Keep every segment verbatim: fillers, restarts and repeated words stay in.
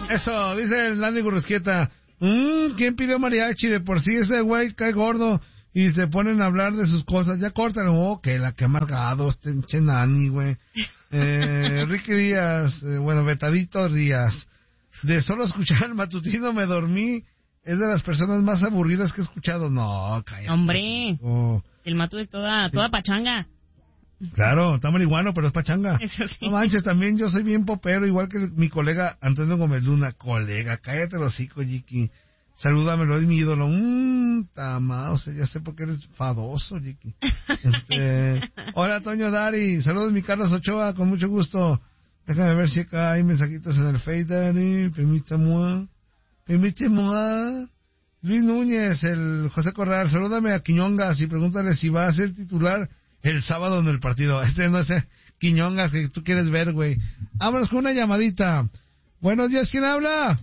Eso, dice el Landy Gurrusquieta. Mmm, ¿quién pidió mariachi? De por sí ese güey cae gordo y se ponen a hablar de sus cosas. Ya cortan. Oh, que la que amargado, este pinche Nani, güey. Eh, Ricky Díaz, eh, bueno, Betadito Díaz. De solo escuchar el matutino me dormí. Es de las personas más aburridas que he escuchado. No, cállate. Hombre, oh. El Matu es toda, toda pachanga. Claro, está marihuano, pero es pachanga. Eso sí. No manches, también yo soy bien popero, igual que mi colega Antonio Gómez Luna. Colega, cállate los hocico, Jiki. Salúdamelo, es mi ídolo. Mmm, tama, o sea, ya sé por qué eres fadoso, Jiki. Este, hola, Toño Dari. Saludos, mi Carlos Ochoa, con mucho gusto. Déjame ver si acá hay mensajitos en el Face, Dari. Permítame. Permíteme. Luis Núñez, el José Corral. Salúdame a Quiñongas y pregúntale si va a ser titular el sábado en el partido. Este no es Quiñongas que tú quieres ver, güey. Vámonos con una llamadita. Buenos días, ¿quién habla?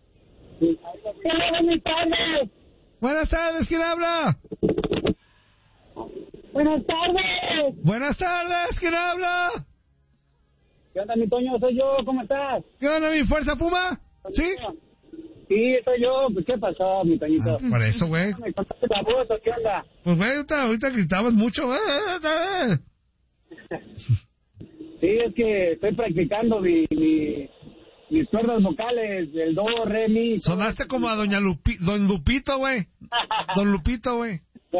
Buenas tardes. Buenas tardes, ¿quién habla? Buenas tardes. Buenas tardes, ¿quién habla? ¿Qué onda, mi Toño? Soy yo, ¿cómo estás? ¿Qué onda, mi Fuerza Puma? ¿Sí? Sí, soy yo. Pues, ¿qué pasó, mi Toñito? Ah, por eso, güey. ¿Me contaste la voz o qué onda? Pues, güey, ahorita, ahorita gritabas mucho, güey. Sí, es que estoy practicando mi, mi, mis cuerdas vocales, el do, re, mi. Sonaste como a doña Lupi, don Lupito, güey. Don Lupito, güey.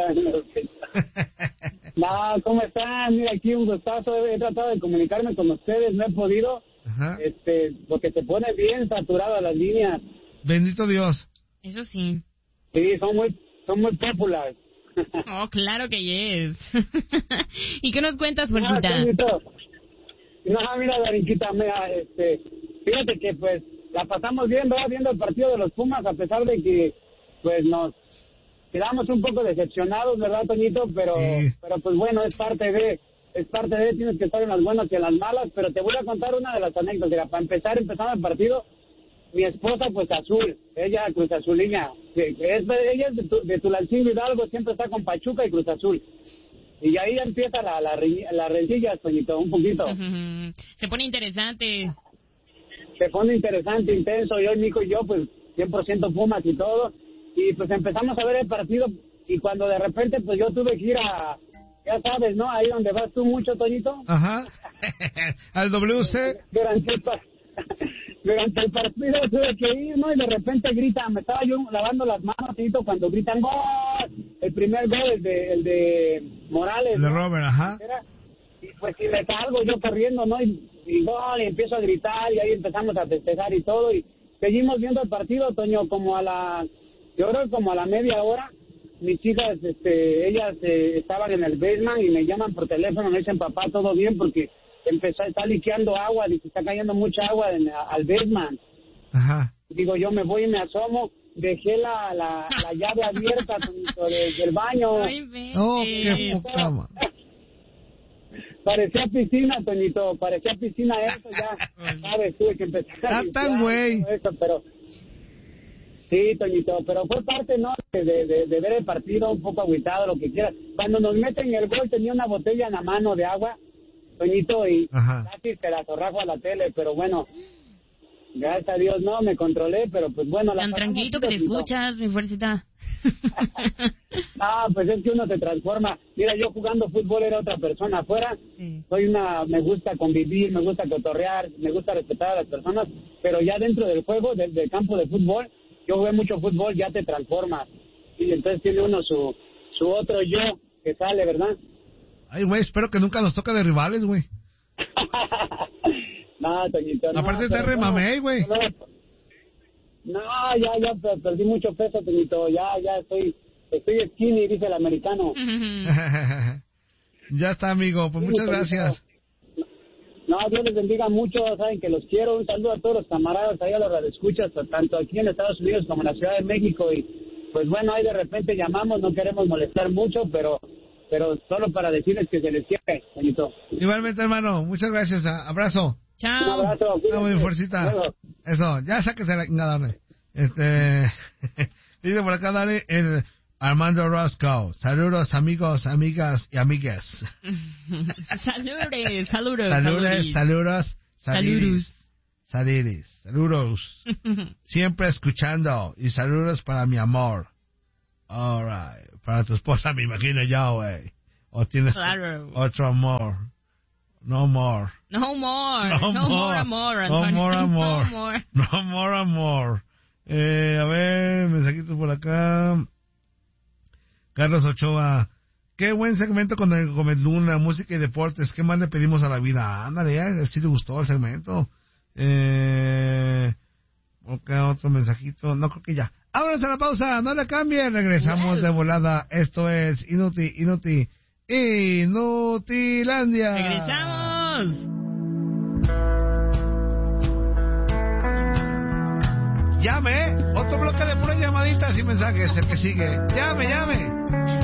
No, ¿cómo están? Mira, aquí un gustazo. He tratado de comunicarme con ustedes, no he podido. Ajá. Este, porque se pone bien saturada las líneas. Bendito Dios. Eso sí. Sí, son muy, son muy populares. Oh, claro que yes. ¿Y qué nos cuentas, Fuercita? No, no, mira, Darinquita, mira, este, fíjate que pues la pasamos bien, ¿verdad? Viendo el partido de los Pumas, a pesar de que pues nos quedamos un poco decepcionados, ¿verdad, Toñito? Pero, sí. pero pues bueno, es parte de, es parte de, tienes que estar en las buenas y en las malas, pero te voy a contar una de las anécdotas. Mira, para empezar, empezando el partido, mi esposa pues azul, ella Cruz Azulina, es, ella es de, tu, de Tulancingo Hidalgo, siempre está con Pachuca y Cruz Azul. Y ahí ya empieza la, la, la rencilla, Toñito, un poquito. Se pone interesante. Se pone interesante, intenso. Yo, mi hijo y yo, pues, cien por ciento Pumas y todo. Y pues empezamos a ver el partido. Y cuando de repente, pues yo tuve que ir a, ya sabes, ¿no? Ahí donde vas tú mucho, Toñito. Ajá. Al W C. Durante el, durante el partido tuve que ir, ¿no? Y de repente gritan, me estaba yo lavando las manos, Toñito, cuando gritan ¡gol! El primer gol, el de, el de Morales. El de Robert, ajá. Y pues si me salgo yo corriendo, ¿no? Y, y gol, y empiezo a gritar, y ahí empezamos a festejar y todo. Y seguimos viendo el partido, Toño, como a la, yo creo que como a la media hora. Mis hijas, este, ellas eh, estaban en el basement y me llaman por teléfono, me dicen, papá, todo bien, porque empezó, está liqueando agua, dice, está cayendo mucha agua en, a, al basement. Ajá. Digo, yo me voy y me asomo, dejé la, la, la llave abierta desde el baño. Ay, oh, qué poca. Parecía piscina, Toñito, parecía piscina eso, ya, sabes, tuve que empezar a ¡Ah, tan güey! Eso, pero... Sí, Toñito, pero fue parte, ¿no?, de, de, de ver el partido un poco agüitado, lo que quieras. Cuando nos meten el gol tenía una botella en la mano de agua, Toñito, y Ajá. casi se la zorrajo a la tele, pero bueno, gracias a Dios no, me controlé, pero pues bueno. Tan tranquilito que te escuchas, mi Fuercita. Ah, pues es que uno se transforma. Mira, yo jugando fútbol era otra persona afuera. Sí. Soy una, me gusta convivir, me gusta cotorrear, me gusta respetar a las personas, pero ya dentro del juego, del, del campo de fútbol, yo jugué mucho fútbol, ya te transformas. Y entonces tiene uno su, su otro yo que sale, ¿verdad? Ay, güey, espero que nunca nos toque de rivales, güey. No, Toñito, no. Aparte te remamé, güey. No, ya, ya perdí mucho peso, Toñito. Ya, ya estoy, estoy skinny, dice el americano. Ya está, amigo. Pues sí, muchas gracias. No, Dios les bendiga mucho. Saben que los quiero. Un saludo a todos los camaradas ahí a los radioescuchas, tanto aquí en Estados Unidos como en la Ciudad de México. Y pues bueno, ahí de repente llamamos, no queremos molestar mucho, pero pero solo para decirles que se les quiere, Toñito. Igualmente, hermano. Muchas gracias. Abrazo. Chao. Un abrazo. Estamos muy fuercita. Bueno. Eso, ya sáquese la chingada, dale. Este, dice por acá, dale, el Armando Roscoe. Saludos, amigos, amigas y amigues. Saludos, saludos. Saludos, saludos, saludos. Sariris. Saludos. Siempre escuchando. Y saludos para mi amor. Alright. Para tu esposa me imagino ya, güey. O tienes claro. otro amor. No more. No more. No, no more. more amor, No Antonio. more amor. No more. No more amor. Eh, a ver, mensajitos por acá. Carlos Ochoa. Qué buen segmento con el Gómez Luna, música y deportes. ¿Qué más le pedimos a la vida? Ándale, a él sí le gustó el segmento. Eh, ok, otro mensajito. No, creo que ya. Vámonos a la pausa, no le cambie. Regresamos de volada. Esto es Inútil, Inútil, Inutilandia. Regresamos. Llame, otro bloque de puras llamaditas y mensajes, el que sigue. Llame, llame.